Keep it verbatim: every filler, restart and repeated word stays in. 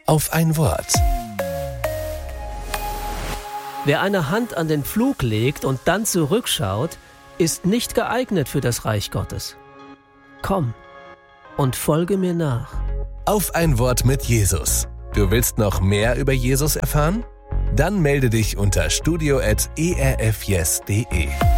auf ein Wort. Wer eine Hand an den Pflug legt und dann zurückschaut, ist nicht geeignet für das Reich Gottes. Komm und folge mir nach. Auf ein Wort mit Jesus. Du willst noch mehr über Jesus erfahren? Dann melde dich unter studio at e r f yes punkt de.